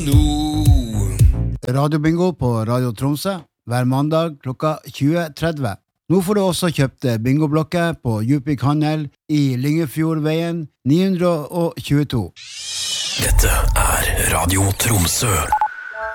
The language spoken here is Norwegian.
Radiobingo på Radio Tromsø hver mandag klokka 20.30. Nå får du også kjøpt bingoblokker på Djupvik Handel i Lyngefjordveien 922. Dette er Radio Tromsø.